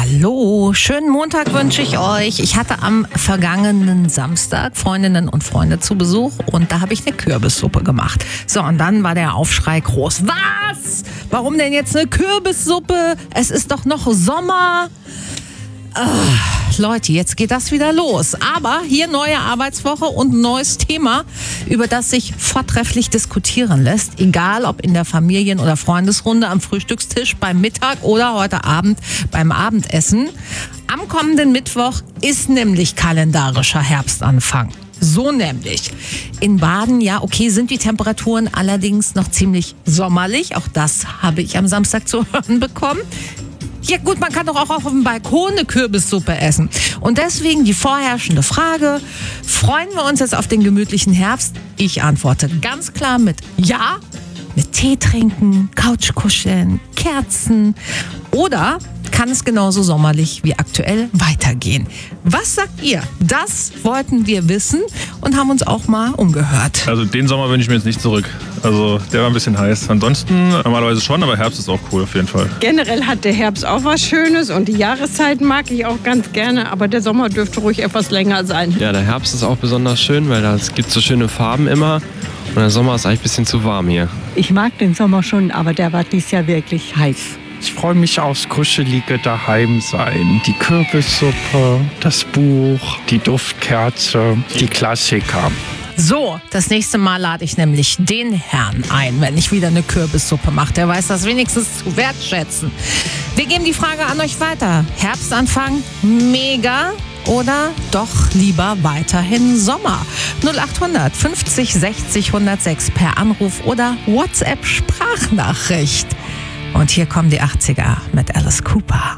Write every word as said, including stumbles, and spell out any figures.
Hallo, schönen Montag wünsche ich euch. Ich hatte am vergangenen Samstag Freundinnen und Freunde zu Besuch und da habe ich eine Kürbissuppe gemacht. So, und dann war der Aufschrei groß. Was? Warum denn jetzt eine Kürbissuppe? Es ist doch noch Sommer. Ach, Leute, jetzt geht das wieder los. Aber hier neue Arbeitswoche und ein neues Thema, über das sich vortrefflich diskutieren lässt. Egal ob in der Familien- oder Freundesrunde, am Frühstückstisch, beim Mittag oder heute Abend beim Abendessen. Am kommenden Mittwoch ist nämlich kalendarischer Herbstanfang. So nämlich. In Baden, ja, okay, sind die Temperaturen allerdings noch ziemlich sommerlich. Auch das habe ich am Samstag zu hören bekommen. Ja gut, man kann doch auch auf dem Balkon eine Kürbissuppe essen. Und deswegen die vorherrschende Frage, freuen wir uns jetzt auf den gemütlichen Herbst? Ich antworte ganz klar mit Ja, mit Tee trinken, Couch kuscheln, Kerzen. Oder kann es genauso sommerlich wie aktuell weitergehen? Was sagt ihr? Das wollten wir wissen und haben uns auch mal umgehört. Also den Sommer wünsche ich mir jetzt nicht zurück. Also der war ein bisschen heiß. Ansonsten normalerweise schon, aber Herbst ist auch cool auf jeden Fall. Generell hat der Herbst auch was Schönes und die Jahreszeiten mag ich auch ganz gerne, aber der Sommer dürfte ruhig etwas länger sein. Ja, der Herbst ist auch besonders schön, weil da es gibt so schöne Farben immer und der Sommer ist eigentlich ein bisschen zu warm hier. Ich mag den Sommer schon, aber der war dieses Jahr wirklich heiß. Ich freue mich aufs kuschelige Daheimsein. Die Kürbissuppe, das Buch, die Duftkerze, die Klassiker. So, das nächste Mal lade ich nämlich den Herrn ein, wenn ich wieder eine Kürbissuppe mache. Der weiß das wenigstens zu wertschätzen. Wir geben die Frage an euch weiter. Herbstanfang, mega oder doch lieber weiterhin Sommer? null acht hundert fünfzig sechzig hundertsechs per Anruf oder WhatsApp-Sprachnachricht. Und hier kommen die achtziger mit Alice Cooper.